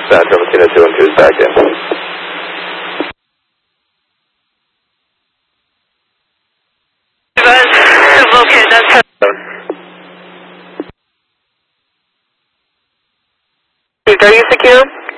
Central, Messina 212 back in. Okay, that's are you secure?